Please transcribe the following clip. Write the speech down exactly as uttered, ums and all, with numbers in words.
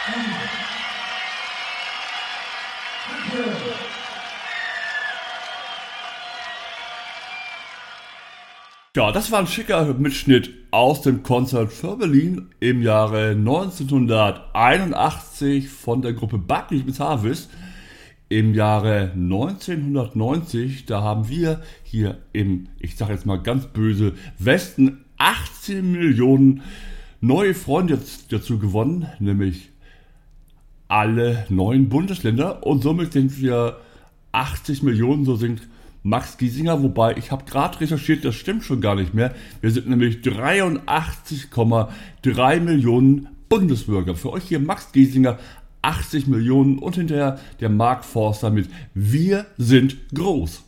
Ja, das war ein schicker Mitschnitt aus dem Konzert für Berlin im Jahre neunzehnhunderteinundachtzig von der Gruppe Buckley bis Harvest. Im Jahre neunzehnhundertneunzig, da haben wir hier im, ich sage jetzt mal ganz böse, Westen achtzehn Millionen neue Freunde dazu gewonnen, nämlich alle neun Bundesländer, und somit sind wir achtzig Millionen, so singt Max Giesinger, wobei ich habe gerade recherchiert, das stimmt schon gar nicht mehr. Wir sind nämlich dreiundachtzig Komma drei Millionen Bundesbürger. Für euch hier Max Giesinger, achtzig Millionen, und hinterher der Mark Forster mit Wir sind groß.